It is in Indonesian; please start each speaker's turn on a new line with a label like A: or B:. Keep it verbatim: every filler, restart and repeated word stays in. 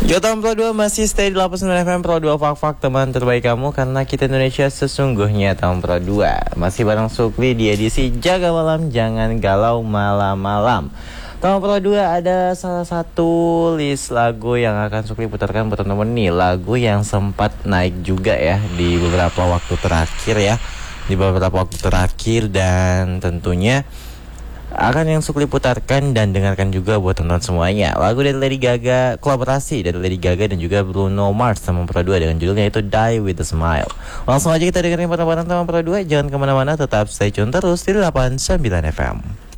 A: Jotam Pro dua masih stay di delapan puluh sembilan F M Pro dua Fak-Fak, teman terbaik kamu, karena kita Indonesia sesungguhnya. Tahun Pro dua masih bareng Sukli di edisi Jaga Malam Jangan Galau Malam-Malam. Tahun Pro dua ada salah satu list lagu yang akan Sukli putarkan buat teman-teman nih. Lagu yang sempat naik juga ya di beberapa waktu terakhir ya Di beberapa waktu terakhir dan tentunya akan yang Sukli putarkan dan dengarkan juga buat teman-teman semuanya. Lagu dari Lady Gaga, kolaborasi dari Lady Gaga dan juga Bruno Mars sama Pro dua dengan judulnya itu Die With A Smile. Langsung aja kita dengerin bareng-bareng teman Pro dua. Jangan kemana-mana, tetap stay tune terus di delapan puluh sembilan F M.